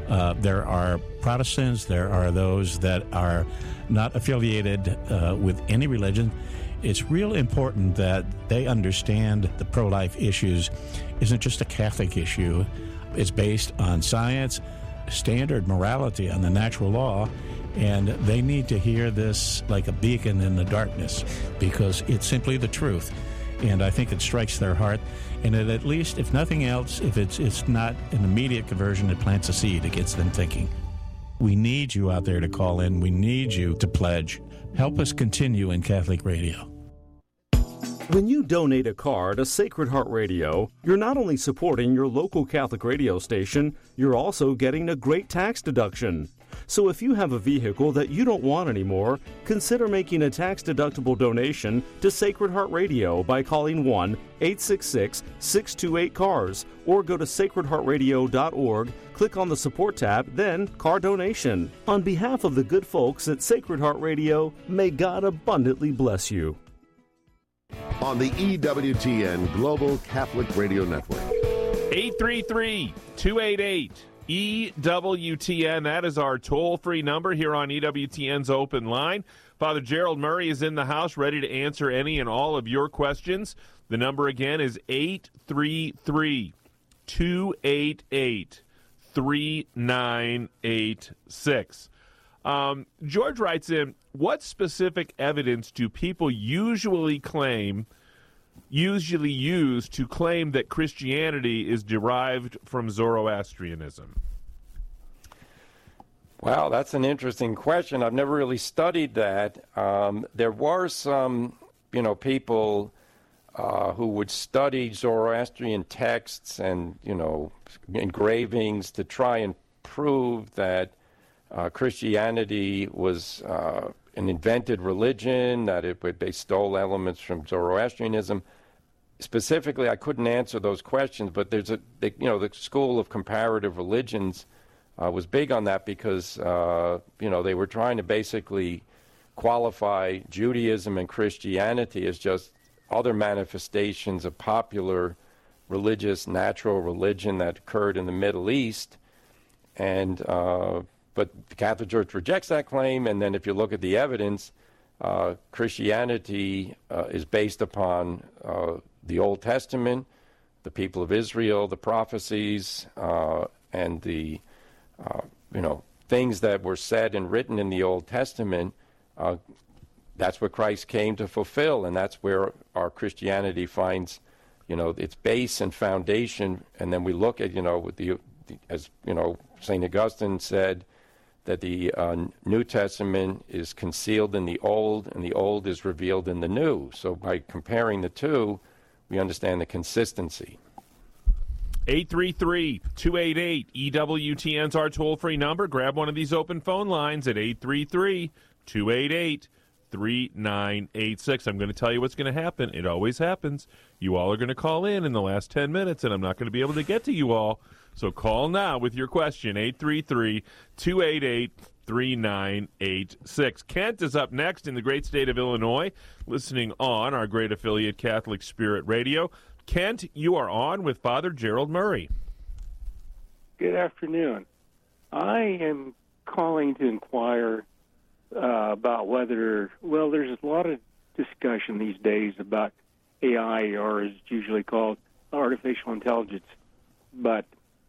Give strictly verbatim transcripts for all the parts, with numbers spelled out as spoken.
Uh, there are Protestants, there are those that are not affiliated uh, with any religion. It's real important that they understand the pro-life issues isn't just a Catholic issue. It's based on science, standard morality, on the natural law, and they need to hear this like a beacon in the darkness because it's simply the truth. And I think it strikes their heart, and it, at least, if nothing else, if it's it's not an immediate conversion, it plants a seed. It gets them thinking. We need you out there to call in. We need you to pledge. Help us continue in Catholic Radio. When you donate a car to Sacred Heart Radio, you're not only supporting your local Catholic radio station, you're also getting a great tax deduction. So if you have a vehicle that you don't want anymore, consider making a tax-deductible donation to Sacred Heart Radio by calling one eight six six, six two eight, C A R S or go to sacred heart radio dot org, click on the support tab, then car donation. On behalf of the good folks at Sacred Heart Radio, may God abundantly bless you. On the E W T N Global Catholic Radio Network. eight three three, two eight eight, E W T N. That is our toll-free number here on E W T N's Open Line. Father Gerald Murray is in the house, ready to answer any and all of your questions. The number again is eight three three, two eight eight, three nine eight six. Um, George writes in, what specific evidence do people usually claim, usually use to claim that Christianity is derived from Zoroastrianism? Well, that's an interesting question. I've never really studied that. Um, there were some, you know, people uh, who would study Zoroastrian texts and, you know, engravings to try and prove that uh, Christianity was uh, an invented religion, that it they stole elements from Zoroastrianism. Specifically, I couldn't answer those questions, but there's a, they, you know, the school of comparative religions uh, was big on that because, uh, you know, they were trying to basically qualify Judaism and Christianity as just other manifestations of popular religious, natural religion that occurred in the Middle East. And, uh, but the Catholic Church rejects that claim, and then if you look at the evidence, uh, Christianity uh, is based upon uh, the Old Testament, the people of Israel, the prophecies, uh, and the, uh, you know, things that were said and written in the Old Testament. Uh, that's what Christ came to fulfill, and that's where our Christianity finds, you know, its base and foundation. And then we look at, you know, with the, the as you know, Saint Augustine said that the uh, New Testament is concealed in the Old, and the Old is revealed in the New. So by comparing the two, we understand the consistency. eight three three, two eight eight, E W T N's our toll-free number. Grab one of these open phone lines at eight three three, two eight eight, three nine eight six. I'm going to tell you what's going to happen. It always happens. You all are going to call in in the last ten minutes, and I'm not going to be able to get to you all. So call now with your question, eight three three, two eight eight, three nine eight six. Kent is up next in the great state of Illinois, listening on our great affiliate Catholic Spirit Radio. Kent, you are on with Father Gerald Murray. Good afternoon. I am calling to inquire uh, about whether, well, there's a lot of discussion these days about A I, or as it's usually called, artificial intelligence, but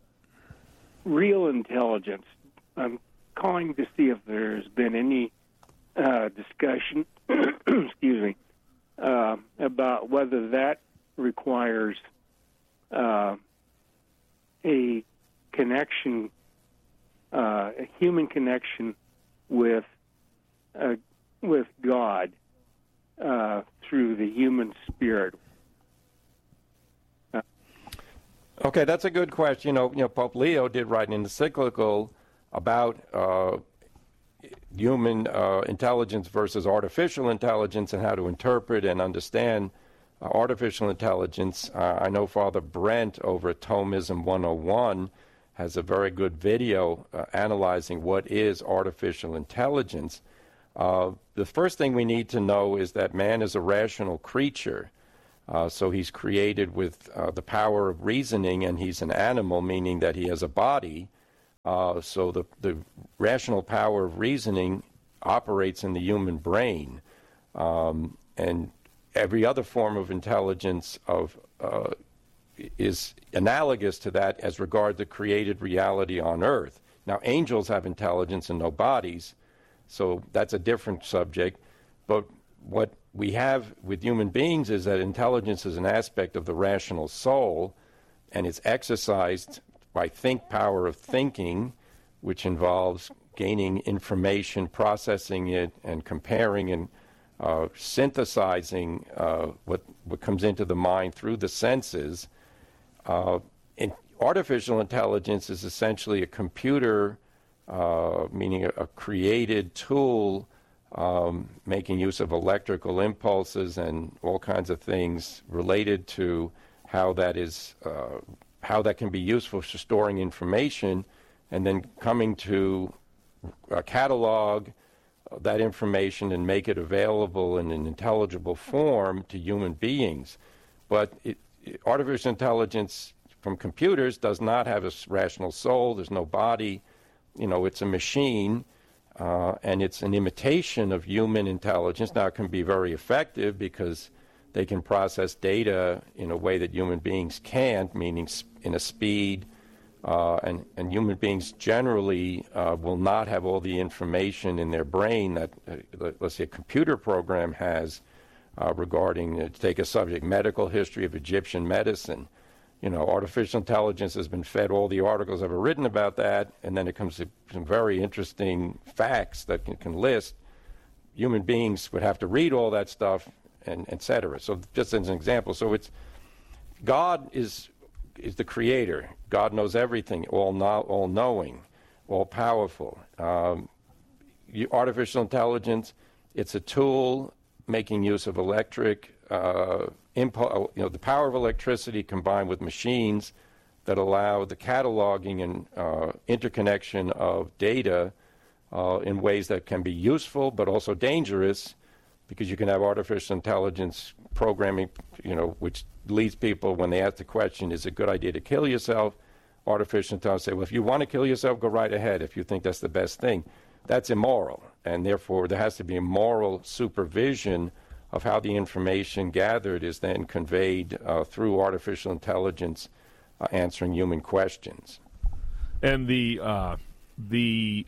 real intelligence. I'm calling to see if there's been any uh, discussion, excuse me, uh, about whether that requires uh, a connection, uh, a human connection with uh, with God uh, through the human spirit. Uh, okay, that's a good question. You know, you know, Pope Leo did write an encyclical about uh, human uh, intelligence versus artificial intelligence and how to interpret and understand uh, artificial intelligence. Uh, I know Father Brent over at Thomism one oh one has a very good video uh, analyzing what is artificial intelligence. Uh, the first thing we need to know is that man is a rational creature. Uh, so he's created with uh, the power of reasoning, and he's an animal, meaning that he has a body. Uh, so the, the rational power of reasoning operates in the human brain. Um, and every other form of intelligence of uh, is analogous to that as regard the created reality on earth. Now, angels have intelligence and no bodies, so that's a different subject. But what we have with human beings is that intelligence is an aspect of the rational soul, and it's exercised by think power of thinking, which involves gaining information, processing it, and comparing and uh, synthesizing uh, what, what comes into the mind through the senses. Uh, in artificial intelligence is essentially a computer, uh, meaning a, a created tool um, making use of electrical impulses and all kinds of things related to how that is, uh, how that can be useful for storing information, and then coming to uh, catalog that information and make it available in an intelligible form to human beings. But it, it, artificial intelligence from computers does not have a rational soul. There's no body. You know, it's a machine, uh, and it's an imitation of human intelligence. Now, it can be very effective because they can process data in a way that human beings can't, meaning in a speed, uh, and, and human beings generally uh, will not have all the information in their brain that, uh, let's say, a computer program has uh, regarding, uh, to take a subject, medical history of Egyptian medicine. You know, artificial intelligence has been fed all the articles ever written about that, and then it comes to some very interesting facts that can, can list. Human beings would have to read all that stuff, and et cetera. So just as an example, so it's God is is the creator. God knows everything, all know, all knowing, all powerful. Um, you, artificial intelligence, it's a tool making use of electric uh, impulse, you know, the power of electricity combined with machines that allow the cataloging and uh, interconnection of data uh, in ways that can be useful but also dangerous, because you can have artificial intelligence programming, you know, which leads people, when they ask the question, is it a good idea to kill yourself? Artificial intelligence say, well, if you want to kill yourself, go right ahead if you think that's the best thing. That's immoral, and therefore there has to be a moral supervision of how the information gathered is then conveyed uh, through artificial intelligence uh, answering human questions. And the uh, the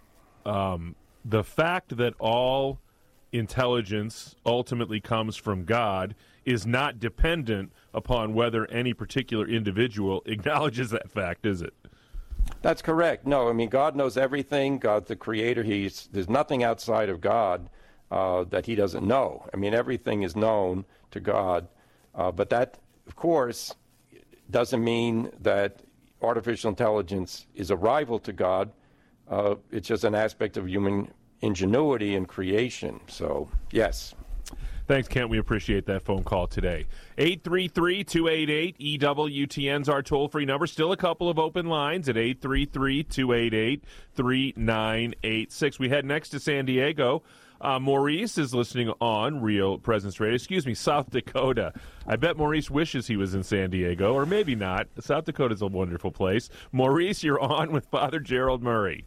um, the fact that all intelligence ultimately comes from God is not dependent upon whether any particular individual acknowledges that fact, is it? That's correct. No, I mean, God knows everything. God's the creator. He's, there's nothing outside of God uh, that he doesn't know. I mean, everything is known to God. Uh, but that, of course, doesn't mean that artificial intelligence is a rival to God. Uh, it's just an aspect of human ingenuity and creation. So, yes. Thanks, Kent. We appreciate that phone call today. eight three three, two eight eight, E W T N is our toll-free number. Still a couple of open lines at eight three three, two eight eight, three nine eight six. We head next to San Diego. Uh, Maurice is listening on Real Presence Radio. Excuse me, South Dakota. I bet Maurice wishes he was in San Diego, or maybe not. South Dakota's a wonderful place. Maurice, you're on with Father Gerald Murray.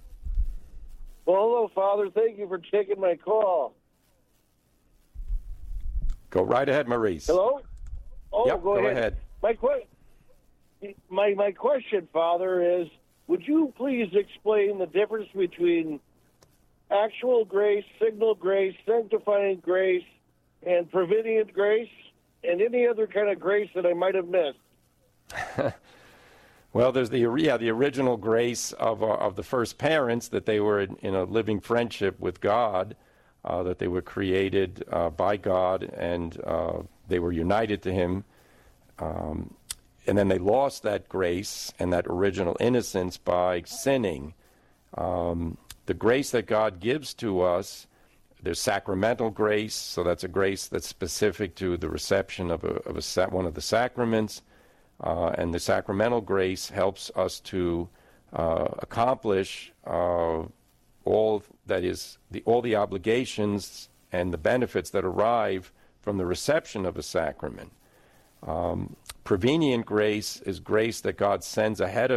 Well, hello, Father. Thank you for taking my call. Go right ahead, Maurice. Hello? Oh, yep, go, go ahead. ahead. My, que- my, my question, Father, is would you please explain the difference between actual grace, signal grace, sanctifying grace, and prevenient grace, and any other kind of grace that I might have missed? Well, there's the yeah the original grace of uh, of the first parents, that they were in, in a living friendship with God, uh, that they were created uh, by God, and uh, they were united to Him. Um, and then they lost that grace and that original innocence by sinning. Um, the grace that God gives to us, there's sacramental grace, so that's a grace that's specific to the reception of a, of a one of the sacraments. Uh, and the sacramental grace helps us to uh, accomplish uh, all that is the, all the obligations and the benefits that arrive from the reception of a sacrament. Um, prevenient grace is grace that God sends ahead of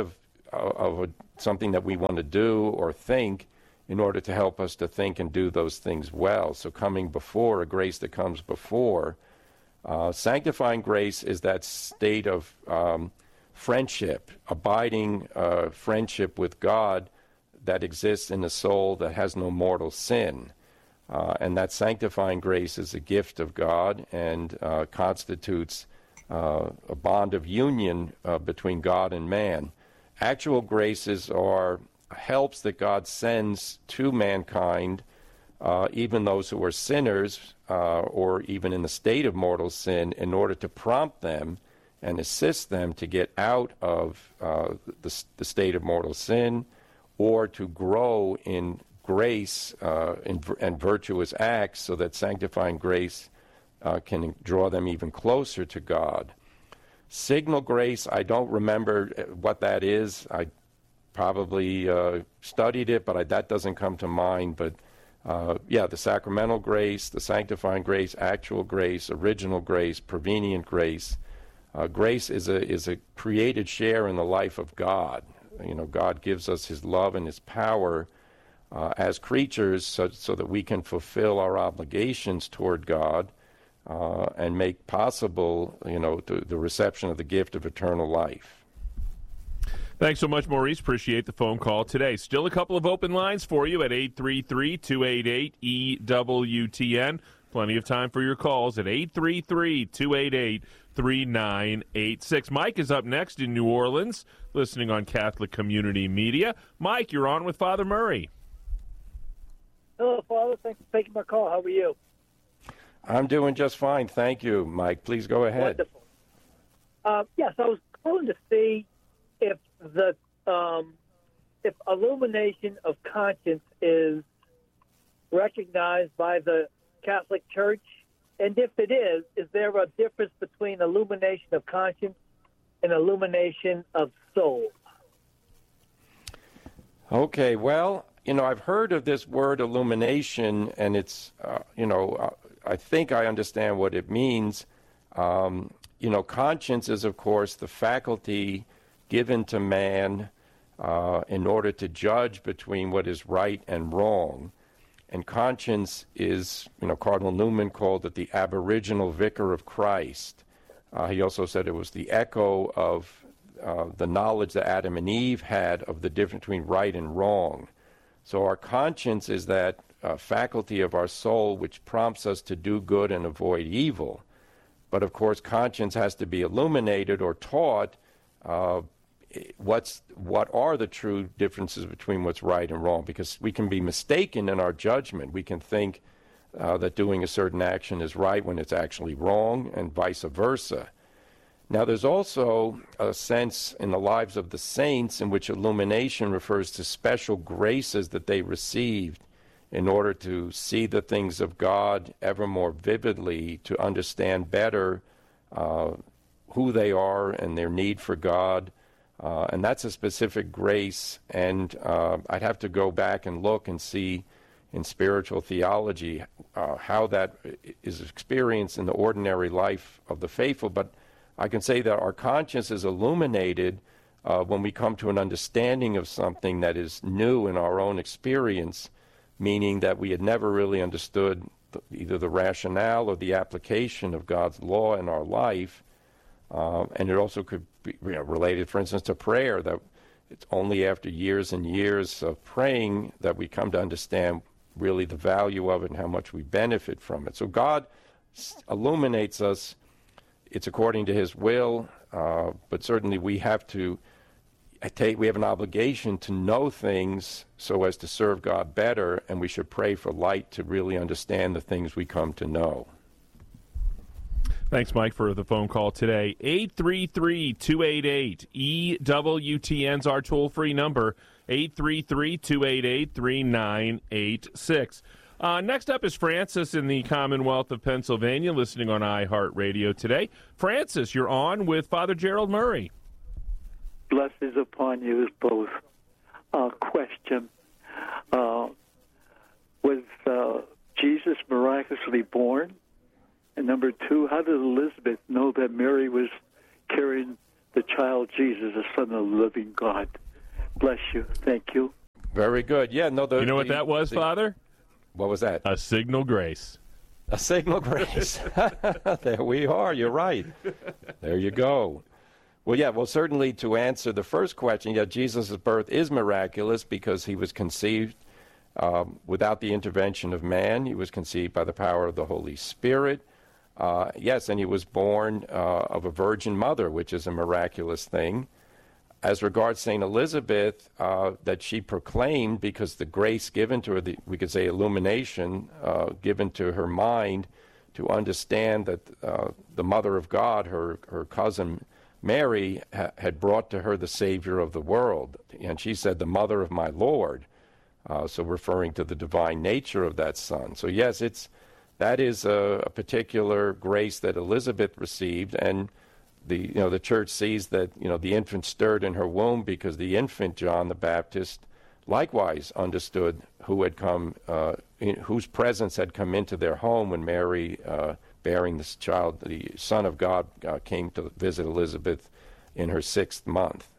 of a, something that we want to do or think in order to help us to think and do those things well. So coming before, a grace that comes before. Uh, sanctifying grace is that state of um, friendship, abiding uh, friendship with God that exists in a soul that has no mortal sin. Uh, and that sanctifying grace is a gift of God and uh, constitutes uh, a bond of union uh, between God and man. Actual graces are helps that God sends to mankind, uh, even those who are sinners uh, or even in the state of mortal sin, in order to prompt them and assist them to get out of uh, the, the state of mortal sin or to grow in grace uh, in, and virtuous acts so that sanctifying grace uh, can draw them even closer to God. Signal grace, I don't remember what that is. I probably uh, studied it, but I, that doesn't come to mind. But uh, yeah, the sacramental grace, the sanctifying grace, actual grace, original grace, prevenient grace. Uh, grace is a is a created share in the life of God. You know, God gives us His love and His power uh, as creatures, so, so that we can fulfill our obligations toward God uh, and make possible, you know, the, the reception of the gift of eternal life. Thanks so much, Maurice. Appreciate the phone call today. Still a couple of open lines for you at eight three three, two eight eight, E W T N. Plenty of time for your calls at eight three three, two eight eight, three nine eight six. Mike is up next in New Orleans, listening on Catholic Community Media. Mike, you're on with Father Murray. Hello, Father. Thanks for taking my call. How are you? I'm doing just fine. Thank you, Mike. Please go ahead. Wonderful. Uh, yes, I was calling to see if the um, if illumination of conscience is recognized by the Catholic Church, and if it is, is there a difference between illumination of conscience and illumination of soul? Okay, well, you know, I've heard of this word illumination, and it's, uh, you know, uh, I think I understand what it means. Um, you know, conscience is, of course, the faculty given to man uh, in order to judge between what is right and wrong. And conscience is, you know, Cardinal Newman called it the aboriginal vicar of Christ. Uh, he also said it was the echo of uh, the knowledge that Adam and Eve had of the difference between right and wrong. So our conscience is that uh, faculty of our soul which prompts us to do good and avoid evil. But of course, conscience has to be illuminated or taught uh, what's what are the true differences between what's right and wrong, because we can be mistaken in our judgment. We can think uh, that doing a certain action is right when it's actually wrong, and vice versa. Now, there's also a sense in the lives of the saints in which illumination refers to special graces that they received in order to see the things of God ever more vividly, to understand better uh, who they are and their need for God. Uh, and that's a specific grace, and uh, I'd have to go back and look and see in spiritual theology uh, how that is experienced in the ordinary life of the faithful. But I can say that our conscience is illuminated uh, when we come to an understanding of something that is new in our own experience, meaning that we had never really understood the, either the rationale or the application of God's law in our life. Uh, and it also could be, you know, related, for instance, to prayer, that it's only after years and years of praying that we come to understand really the value of it and how much we benefit from it. So God illuminates us. It's according to His will, uh, but certainly we have to take, we have an obligation to know things so as to serve God better, and we should pray for light to really understand the things we come to know. Thanks, Mike, for the phone call today. eight three three, two eight eight, E W T N's our toll-free number, eight three three, two eight eight, three nine eight six. Uh, next up is Francis in the Commonwealth of Pennsylvania, listening on iHeartRadio today. Francis, you're on with Father Gerald Murray. Blessings upon you both. Uh, question. Uh, was uh, Jesus miraculously born? And number two, how did Elizabeth know that Mary was carrying the child Jesus, the Son of the living God? Bless you. Thank you. Very good. Yeah, no. The, you know what the, that was, the, Father? What was that? A signal grace. A signal grace. There we are. You're right. There you go. Well, yeah, well, certainly to answer the first question, yeah, Jesus' birth is miraculous because he was conceived um, without the intervention of man. He was conceived by the power of the Holy Spirit. Uh, yes, and he was born uh, of a virgin mother, which is a miraculous thing. As regards Saint Elizabeth, uh, that she proclaimed, because the grace given to her, the, we could say illumination uh, given to her mind to understand that uh, the Mother of God, her, her cousin Mary, ha- had brought to her the Savior of the world. And she said, the Mother of my Lord, uh, so referring to the divine nature of that Son. So yes, it's that is a, a particular grace that Elizabeth received, and The, you know, the church sees that, you know, the infant stirred in her womb because the infant John the Baptist likewise understood who had come, uh, in, whose presence had come into their home when Mary, uh, bearing this child, the Son of God, uh, came to visit Elizabeth in her sixth month.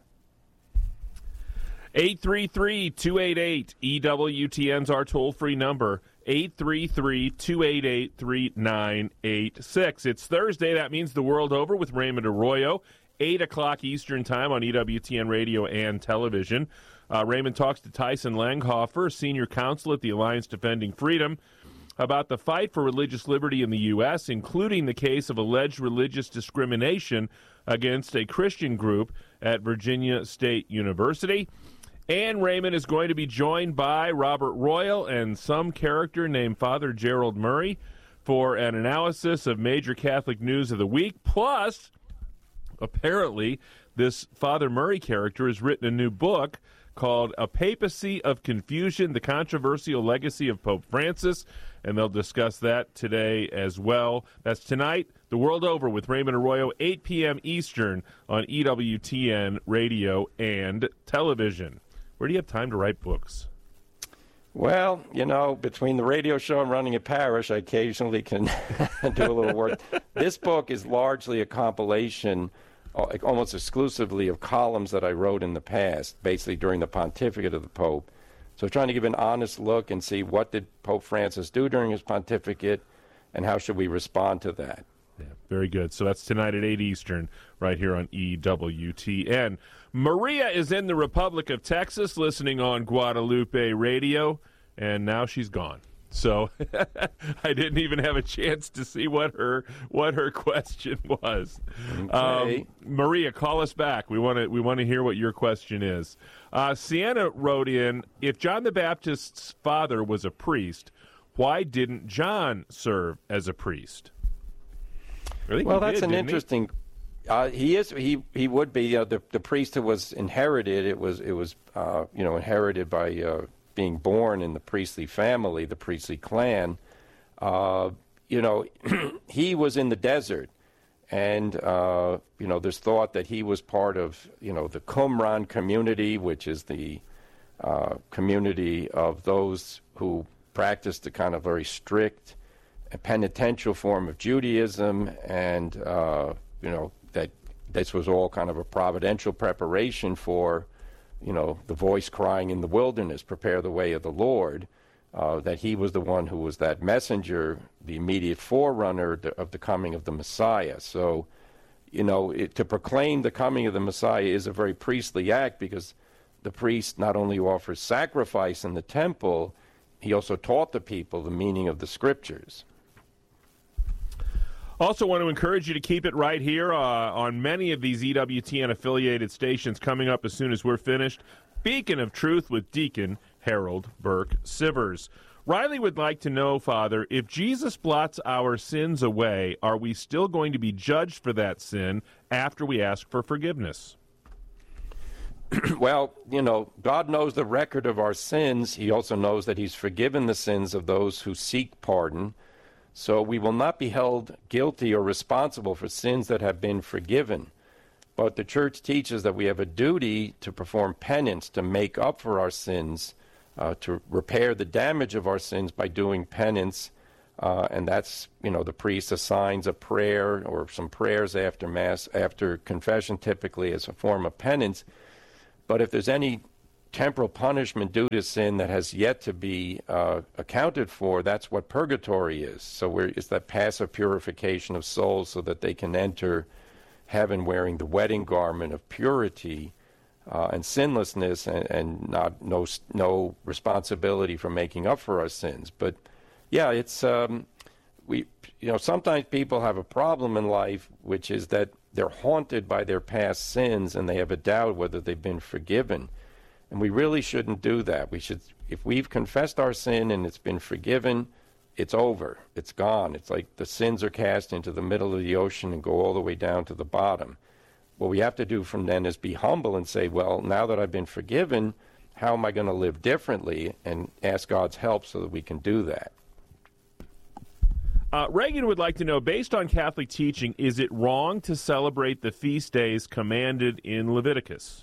eight three three, two eight eight, E W T N's our toll-free number. eight three three, two eight eight, three nine eight six. It's Thursday. That means the world over with Raymond Arroyo, eight o'clock Eastern Time on E W T N Radio and television. Uh, Raymond talks to Tyson Langhofer, senior counsel at the Alliance Defending Freedom, about the fight for religious liberty in the U S, including the case of alleged religious discrimination against a Christian group at Virginia State University. And Raymond is going to be joined by Robert Royal and some character named Father Gerald Murray for an analysis of major Catholic news of the week. Plus, apparently, this Father Murray character has written a new book called A Papacy of Confusion, The Controversial Legacy of Pope Francis, and they'll discuss that today as well. That's tonight, the world over with Raymond Arroyo, eight p.m. Eastern on E W T N Radio and television. Where do you have time to write books? Well, you know, between the radio show and running a parish, I occasionally can do a little work. This book is largely a compilation, almost exclusively, of columns that I wrote in the past, basically during the pontificate of the Pope. So trying to give an honest look and see what did Pope Francis do during his pontificate and how should we respond to that. Yeah, very good. So that's tonight at eight Eastern, right here on E W T N. Maria is in the Republic of Texas listening on Guadalupe Radio, and now she's gone. So I didn't even have a chance to see what her what her question was. Okay. Um, Maria, call us back. We want to we want to hear what your question is. Uh, Sienna wrote in, if John the Baptist's father was a priest, why didn't John serve as a priest? Well, that's did, an interesting. Uh, he is. He he would be uh, the the priesthood was inherited. It was it was uh, you know inherited by uh, being born in the priestly family, the priestly clan. Uh, you know, he was in the desert, and uh, you know there's thought that he was part of you know the Qumran community, which is the uh, community of those who practiced a kind of very strict a penitential form of Judaism, and uh, you know that this was all kind of a providential preparation for, you know, the voice crying in the wilderness, prepare the way of the Lord. Uh, that he was the one who was that messenger, the immediate forerunner of the coming of the Messiah. So, you know, it, to proclaim the coming of the Messiah is a very priestly act because the priest not only offers sacrifice in the temple, he also taught the people the meaning of the Scriptures. Also want to encourage you to keep it right here uh, on many of these E W T N-affiliated stations coming up as soon as we're finished. Beacon of Truth with Deacon Harold Burke Sivers. Riley would like to know, Father, if Jesus blots our sins away, are we still going to be judged for that sin after we ask for forgiveness? Well, you know, God knows the record of our sins. He also knows that he's forgiven the sins of those who seek pardon. So we will not be held guilty or responsible for sins that have been forgiven. But the Church teaches that we have a duty to perform penance, to make up for our sins, uh, to repair the damage of our sins by doing penance. Uh, and that's, you know, the priest assigns a prayer or some prayers after Mass, after confession, typically as a form of penance. But if there's any temporal punishment due to sin that has yet to be uh, accounted for, that's what purgatory is. So we're, it's that passive purification of souls so that they can enter heaven wearing the wedding garment of purity uh, and sinlessness, and, and not no no responsibility for making up for our sins. But yeah, it's um, we you know sometimes people have a problem in life, which is that they're haunted by their past sins and they have a doubt whether they've been forgiven. And we really shouldn't do that. We should, if we've confessed our sin and it's been forgiven, it's over. It's gone. It's like the sins are cast into the middle of the ocean and go all the way down to the bottom. What we have to do from then is be humble and say, well, now that I've been forgiven, how am I going to live differently? And ask God's help so that we can do that. Uh, Reagan would like to know, based on Catholic teaching, is it wrong to celebrate the feast days commanded in Leviticus?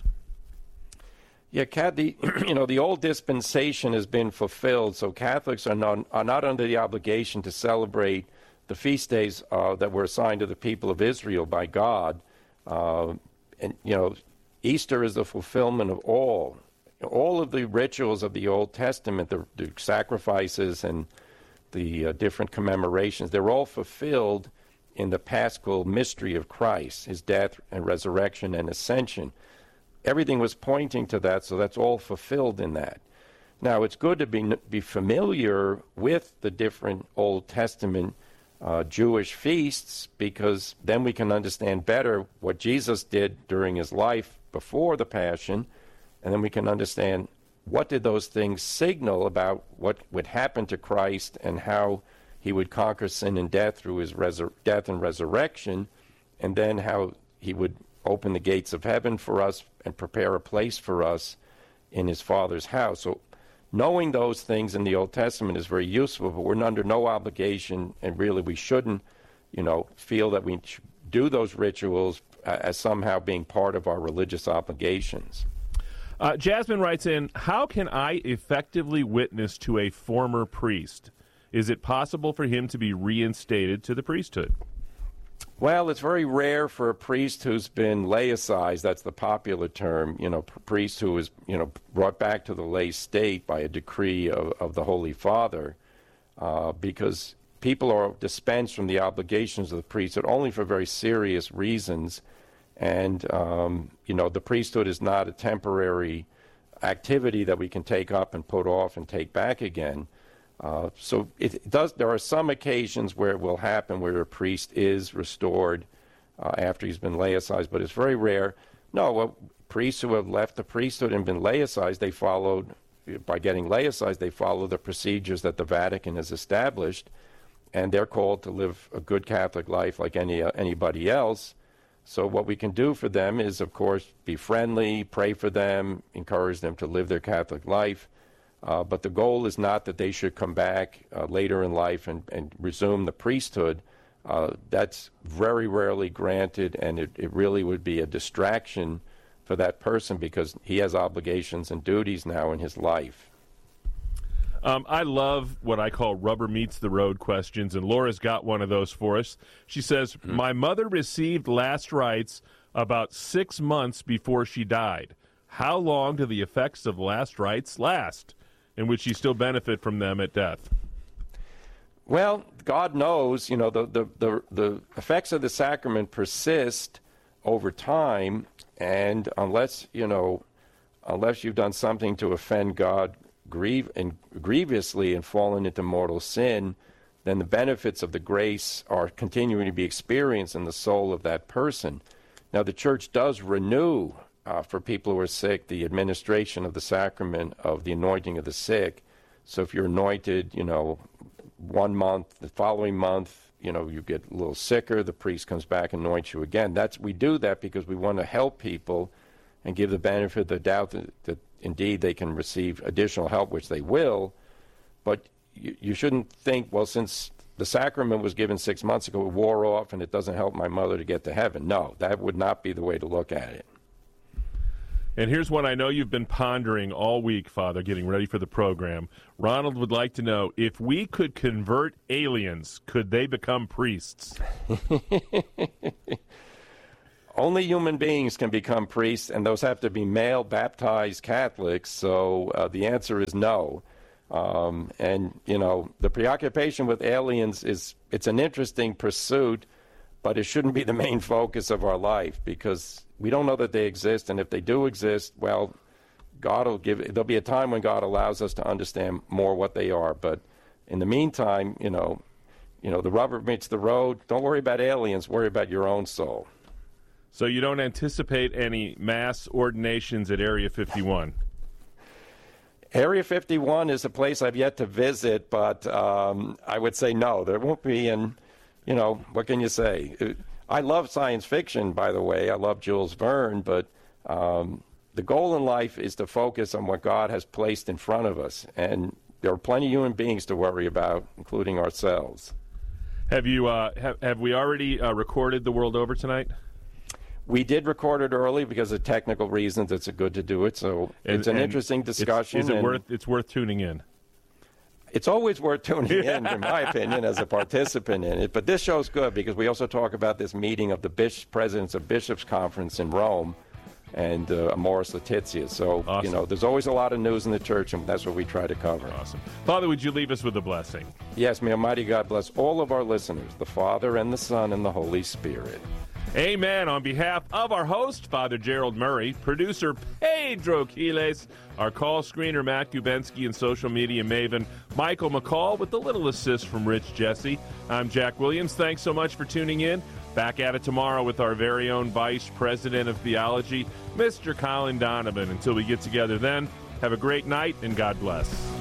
Yeah, the, you know, the old dispensation has been fulfilled, so Catholics are not, are not under the obligation to celebrate the feast days uh, that were assigned to the people of Israel by God. Uh, and, you know, Easter is the fulfillment of all. All of the rituals of the Old Testament, the, the sacrifices and the uh, different commemorations, they're all fulfilled in the paschal mystery of Christ, his death and resurrection and ascension. Everything was pointing to that, so that's all fulfilled in that. Now, it's good to be be familiar with the different Old Testament uh, Jewish feasts, because then we can understand better what Jesus did during his life before the Passion, and then we can understand what did those things signal about what would happen to Christ and how he would conquer sin and death through his resur- death and resurrection, and then how he would open the gates of heaven for us and prepare a place for us in his Father's house. So knowing those things in the Old Testament is very useful, but we're under no obligation, and really we shouldn't, you know, feel that we should do those rituals as somehow being part of our religious obligations. Uh, Jasmine writes in, how can I effectively witness to a former priest? Is it possible for him to be reinstated to the priesthood? Well, it's very rare for a priest who's been laicized, that's the popular term, you know, a priest who is, you know, brought back to the lay state by a decree of, of the Holy Father, uh, because people are dispensed from the obligations of the priesthood only for very serious reasons. And, um, you know, the priesthood is not a temporary activity that we can take up and put off and take back again. Uh, so it does. There are some occasions where it will happen where a priest is restored uh, after he's been laicized, but it's very rare. No, well, priests who have left the priesthood and been laicized, they followed, by getting laicized, they follow the procedures that the Vatican has established, and they're called to live a good Catholic life like any uh, anybody else. So what we can do for them is, of course, be friendly, pray for them, encourage them to live their Catholic life. Uh, but the goal is not that they should come back uh, later in life and, and resume the priesthood. Uh, that's very rarely granted, and it, it really would be a distraction for that person because he has obligations and duties now in his life. Um, I love what I call rubber meets the road questions, and Laura's got one of those for us. She says, mm-hmm. My mother received last rites about six months before she died. How long do the effects of last rites last? And would she still benefit from them at death? Well, God knows, you know, the, the, the, the effects of the sacrament persist over time, and unless, you know, unless you've done something to offend God grieve and grievously and fallen into mortal sin, then the benefits of the grace are continuing to be experienced in the soul of that person. Now, the Church does renew Uh, for people who are sick, the administration of the sacrament of the anointing of the sick. So if you're anointed, you know, one month, the following month, you know, you get a little sicker, the priest comes back and anoints you again. That's we do that because we want to help people and give the benefit of the doubt that, that indeed they can receive additional help, which they will. But you, you shouldn't think, well, since the sacrament was given six months ago, it wore off and it doesn't help my mother to get to heaven. No, that would not be the way to look at it. And here's one I know you've been pondering all week, Father, getting ready for the program. Ronald would like to know, if we could convert aliens, could they become priests? only human beings can become priests, and those have to be male baptized Catholics. So uh, the answer is no. Um, and, you know, the preoccupation with aliens is, it's an interesting pursuit, but it shouldn't be the main focus of our life, because we don't know that they exist. And if they do exist, well, God will give, there'll be a time when God allows us to understand more what they are. But in the meantime, you know, you know, the rubber meets the road. Don't worry about aliens, worry about your own soul. So you don't anticipate any mass ordinations at Area fifty-one? Area fifty-one is a place I've yet to visit, but um, I would say no, there won't be. And, you know, what can you say? I love science fiction, by the way. I love Jules Verne, but um, the goal in life is to focus on what God has placed in front of us. And there are plenty of human beings to worry about, including ourselves. Have you? Uh, have, have we already uh, recorded The World Over tonight? We did record it early because of technical reasons. It's good to do it. So and, it's an interesting discussion. It's, is it worth? It's worth tuning in. It's always worth tuning in, in my opinion, as a participant in it. But this show's good because we also talk about this meeting of the Bishop, Presidents of Bishops Conference in Rome, and uh, Amoris Laetitia. So, awesome. You know, there's always a lot of news in the church, and that's what we try to cover. Awesome. Father, would you leave us with a blessing? Yes, may Almighty God bless all of our listeners, the Father and the Son and the Holy Spirit. Amen. On behalf of our host, Father Gerald Murray, producer Pedro Quiles, our call screener Matt Gubensky, and social media maven Michael McCall, with a little assist from Rich Jesse, I'm Jack Williams. Thanks so much for tuning in. Back at it tomorrow with our very own Vice President of Theology, Mister Colin Donovan. Until we get together then, have a great night and God bless.